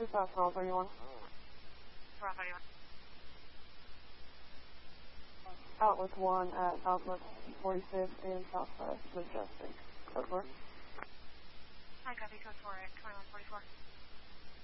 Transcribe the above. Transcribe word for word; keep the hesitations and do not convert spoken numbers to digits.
Two South twelve thirty-one. twelve thirty-one. Outlook one at Southwest forty-fifth and Southwest Majestic. Code four. Hi, copy, code four at twenty-one forty-four.